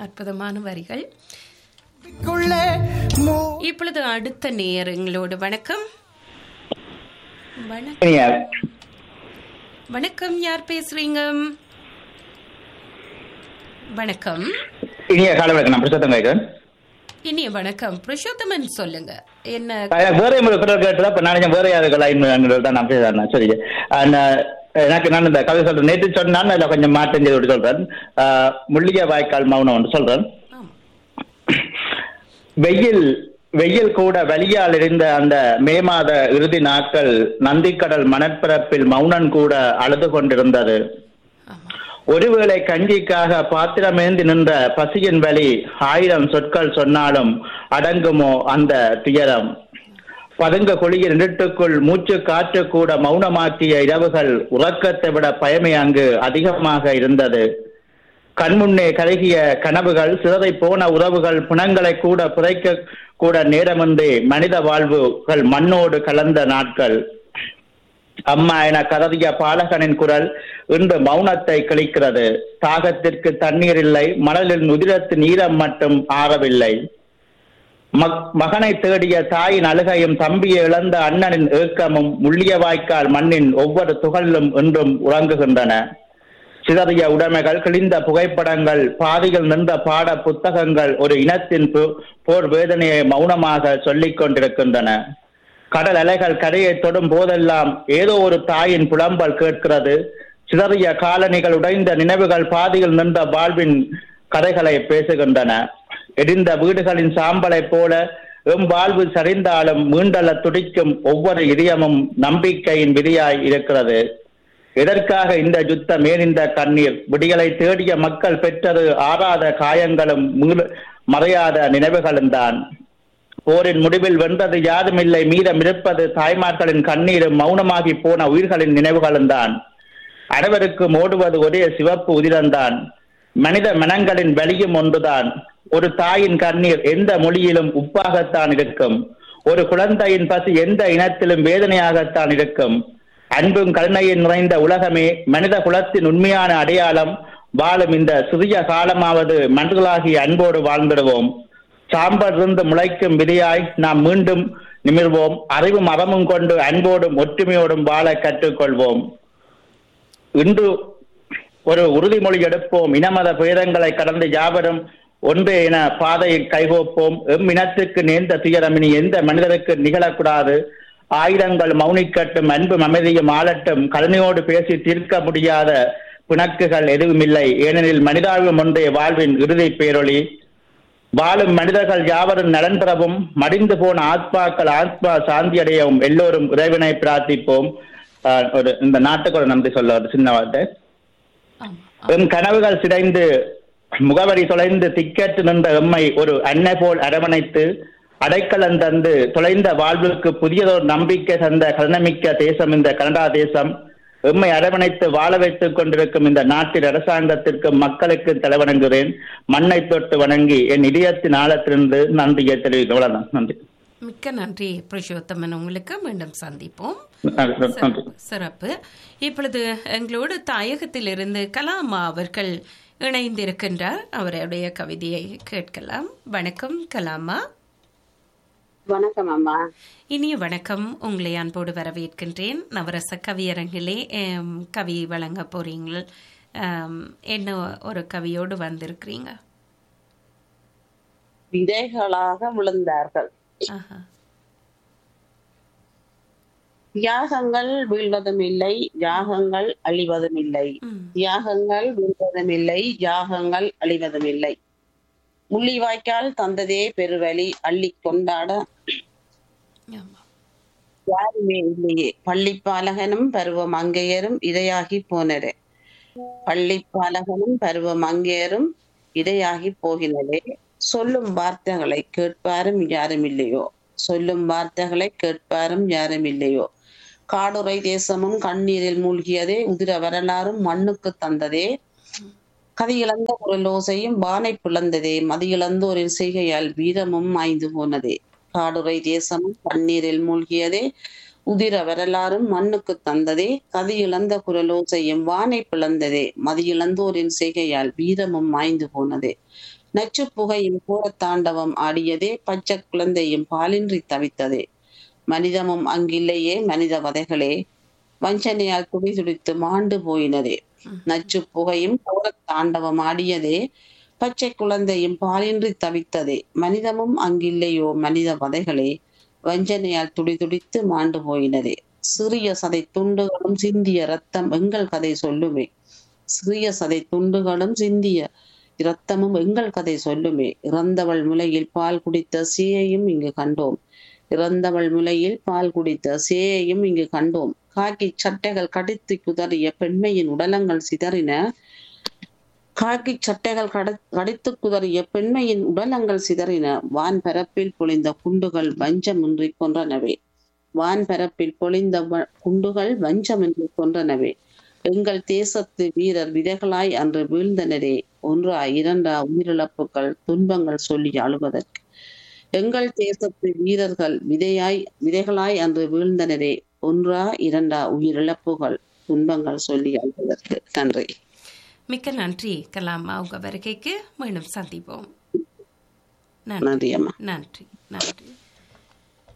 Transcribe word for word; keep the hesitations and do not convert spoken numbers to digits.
அற்புதமான வரிகள். இப்பொழுது அடுத்த நேயர் எங்களோடு. வணக்கம். வணக்கம், யார் பேசுறீங்க? வணக்கம். இனிய காலை வணக்கம். நான் பிரசாத்தம் கேட்கிறேன். இனிய வணக்கம் புருஷோத்தமன், சொல்லுங்க. என்ன வேற கேட்டதா இப்ப நான் வேற யாருக்கெல்லாம் தான் நான் பேசுறேன். சரி, எனக்கு நான் இந்த கதை சொல்றேன். நேற்று சொன்னான், இல்ல கொஞ்சம் மாற்றம் செய்து சொல்றேன். முள்ளிய வாய்க்கால் மௌனம் ஒன்று சொல்றேன். வெயில் வெயில் கூட வெளியால் இருந்த அந்த மே மாத இறுதி நாட்கள் நந்திக்கடல் மணற்பரப்பில் மௌனன் கூட அழுது கொண்டிருந்தது. ஒருவேளை கஞ்சிக்காக பாத்திரமேந்தி நின்ற பசியின் வலி ஆயிரம் சொற்கள் சொன்னாலும் அடங்குமோ அந்த துயரம்? பதுங்க குழியில் இருட்டுக்குள் மூச்சு காற்று கூட மௌனமாக்கிய இரவுகள் உறக்கத்தை விட பயமே அங்கு அதிகமாக இருந்தது. கண்முன்னே கருகிய கனவுகள், சிதறை போன உறவுகள், புணங்களை கூட புதைக்க கூட நேரமின்றி மனித வாழ்வுகள் மண்ணோடு கலந்த நாட்கள். அம்மா என கதறிய பாலகனின் குரல் இன்று மௌனத்தை கிழிக்கிறது. தாகத்திற்கு தண்ணீர் இல்லை, மணலில் உதிரத்தின் ஈரம் மட்டும் ஆறவில்லை. மகனை தேடிய தாயின் அழுகையும், தம்பியை இழந்த அண்ணனின் ஏக்கமும் முள்ளிய வாய்க்கால் மண்ணின் ஒவ்வொரு துகளிலும் இன்றும் உறங்குகின்றன. சிதறிய உடைமைகள், கிழிந்த புகைப்படங்கள், பாதியில் நின்ற பாட புத்தகங்கள் ஒரு இனத்தின் போர் வேதனையை மௌனமாக சொல்லிக் கொண்டிருக்கின்றன. கடல் அலைகள் கரையை தொடும் போதெல்லாம் ஏதோ ஒரு தாயின் புலம்பல் கேட்கிறது. சிதறிய காலணிகள், உடைந்த நினைவுகள், பாதியில் நின்ற வாழ்வின் கதைகளை பேசுகின்றன. எரிந்த வீடுகளின் சாம்பலை போல எம் வாழ்வு சரிந்தாலும் மீண்டல துடிக்கும் ஒவ்வொரு இதயமும் நம்பிக்கையின் விதியாய் இருக்கிறது. எதற்காக இந்த யுத்தம், ஏன் இந்த கண்ணீர்? விடிகளை தேடிய மக்கள் பெற்றது ஆறாத காயங்களும் மறையாத நினைவுகளும் தான். போரின் முடிவில் வென்றது யாருமில்லை, மீதம் இருப்பது தாய்மார்களின் கண்ணீரும் மௌனமாகி போன உயிர்களின் நினைவுகளும் தான். அனைவருக்கும் ஓடுவது ஒரே சிவப்பு உதிரம்தான். மனித மனங்களின் வலியும் ஒன்றுதான். ஒரு தாயின் கண்ணீர் எந்த மொழியிலும் உப்பாகத்தான் இருக்கும். ஒரு குழந்தையின் பசி எந்த இனத்திலும் வேதனையாகத்தான் இருக்கும். அன்பும் கருணையின் நிறைந்த உலகமே மனித குலத்தின் உண்மையான அடையாளம். வாழும் இந்த சிறிய காலமாவது மனிதர்களாகி அன்போடு வாழ்ந்திடுவோம். சாம்பல் இருந்து முளைக்கும் விதியாய் நாம் மீண்டும் நிமிர்வோம். அறிவும் அறமும் கொண்டு அன்போடும் ஒற்றுமையோடும் வாழ கற்றுக்கொள்வோம். இன்று ஒரு உறுதிமொழி எடுப்போம். இனமத பேதங்களை கடந்து யாவரும் ஒன்று என பாதையில் கைகோப்போம். எம் இனத்துக்கு நேர்ந்த துயரம் இனி எந்த மனிதருக்கு நிகழக்கூடாது. ஆயுதங்கள் மௌனிக்கட்டும், அன்பும் அமைதியும் ஆளட்டும். கருணையோடு பேசி தீர்க்க முடியாத பிணக்குகள் எதுவுமில்லை. ஏனெனில் மனிதாழ்வும் ஒன்றே வாழ்வின் இறுதி பேரொளி. வாழும் மனிதர்கள் யாவரும் நலன் பெறவும், மடிந்து போன ஆத்மாக்கள் ஆத்மா சாந்தி அடையவும் எல்லோரும் இறைவனை பிரார்த்திப்போம். ஒரு இந்த நாட்டுக்கு ஒரு நன்றி சொல்ல ஒரு சின்ன வார்த்தை. எம் கனவுகள் சிதைந்து முகவரி தொலைந்து திக்கற்று நின்ற எம்மை ஒரு அன்னை போல் அரவணைத்து அடைக்கலம் தந்து தொலைந்த வாழ்வுக்கு புதியதொரு நம்பிக்கை தந்த கருணமிக்க தேசம் இந்த கனடா தேசம். எம்மை அரவணைத்து வாழ வைத்துக் கொண்டிருக்கும் இந்த நாட்டின் அரசாங்கத்திற்கு மக்களுக்கு தலைவணங்குகிறேன். மண்ணை தொட்டு வணங்கி என் இதயத்தின் ஆழத்திலிருந்து நன்றியை தெரிவிக்கிறேன். நன்றி. மிக்க நன்றி புருஷோத்தமன், உங்களுக்கு மீண்டும் சந்திப்போம். சிறப்பு. இப்பொழுது எங்களோடு தாயகத்திலிருந்து கலாமா அவர்கள் இணைந்திருக்கின்றார். அவருடைய கவிதையை கேட்கலாம். வணக்கம் கலாமா. வணக்கம் அம்மா. இனிய வணக்கம். உங்களை அன்போடு வரவேற்கின்றேன். நவரச கவியரங்கிலே கவி வழங்க போறீங்க. என்ன ஒரு கவியோடு வந்திருக்கிறீங்க? விதைகளாக விழுந்தார்கள். யாகங்கள் வீழ்வதும் இல்லை, யாகங்கள் அழிவதும் இல்லை. யாகங்கள் வீழ்வதும் இல்லை, யாகங்கள் அழிவதும் இல்லை. முள்ளிவாய்க்கால் தந்ததே பெருவழி, அள்ளி கொண்டாட யாருமே இல்லையே. பள்ளிப்பாலகனும் பருவம் அங்கையரும் இதையாகி போனரே. பள்ளிப்பாலகனும் பருவம் அங்கையரும் இதையாகி போகினரே. சொல்லும் வார்த்தைகளை கேட்பாரும் யாரும் இல்லையோ. சொல்லும் வார்த்தைகளை கேட்பாரும் யாரும் இல்லையோ. காடுரை தேசமும் கண்ணீரில் மூழ்கியதே, உதிர வரலாறும் மண்ணுக்கு தந்ததே. கதியிழந்த குரலோசையும் வானை பிளந்ததே, மதியிழந்தோரின் செய்கையால் வீரமும் மாய்ந்து போனதே. காடுரை தேசமும் கண்ணீரில் மூழ்கியதே, உதிர வரலாறும் மண்ணுக்கு தந்ததே. கதியிழந்த குரலோசையும் வானை பிளந்ததே, மதியிழந்தோரின் செய்கையால் வீரமும் மாய்ந்து போனதே. நச்சு புகையும் கோரத்தாண்டவம் ஆடியதே, பச்சை குழந்தையும் பாலின்றி தவித்ததே. மனிதமும் அங்கில்லையே மனித வதைகளே, வஞ்சனையால் துடி துடித்து மாண்டு போயினதே. நச்சு புகையும் கோரத்தாண்டவம் ஆடியதே, பச்சை குழந்தையும் பாலின்றி தவித்ததே. மனிதமும் அங்கில்லையோ மனித வதைகளே, வஞ்சனையால் துடி துடித்து மாண்டு போயினதே. சிறிய சதை துண்டுகளும் சிந்திய ரத்தம் எங்கள் கதை சொல்லுமே. சிறிய சதை துண்டுகளும் சிந்திய இரத்தமும் எங்கள் கதை சொல்லுமே. இறந்தவள் முலையில் பால் குடித்த சேயையும் இங்கு கண்டோம். இறந்தவள் முலையில் பால் குடித்த சேயையும் இங்கு கண்டோம். காக்கி சட்டைகள் கடித்து குதறிய பெண்மையின் உடலங்கள் சிதறின. காக்கி சட்டைகள் கடித்து குதறிய பெண்மையின் உடலங்கள் சிதறின. வான் பரப்பில் பொழிந்த குண்டுகள் வஞ்சமின்றி கொன்றனவே. வான் பரப்பில் பொழிந்த குண்டுகள் வஞ்சமின்றி கொன்றனவே. எங்கள் தேசத்து வீரர் விதைகளாய் அன்று வீழ்ந்தனரே. ஒன்றா இரண்டா உயிரிழப்புகள் துன்பங்கள் சொல்லி அழுவதற்கு. எங்கள் தேசத்து வீரர்கள் விதையாய் விதைகளாய் அன்று வீழ்ந்தனரே. ஒன்றா இரண்டா உயிரிழப்புகள் துன்பங்கள் சொல்லி அழுவதற்கு. நன்றி. மிக்க நன்றி கலாமா, உங்க வருகைக்கு மீண்டும் சந்திப்போம். நன்றி அம்மா. நன்றி நன்றி.